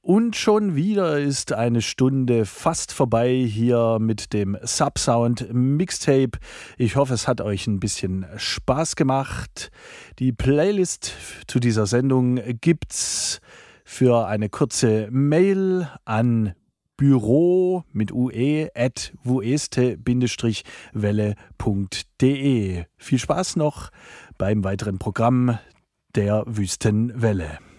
Und schon wieder ist eine Stunde fast vorbei hier mit dem Subsound Mixtape. Ich hoffe, es hat euch ein bisschen Spaß gemacht. Die Playlist zu dieser Sendung gibt's für eine kurze Mail an büro mit ue @wueste-welle.de. Viel Spaß noch beim weiteren Programm der Wüstenwelle.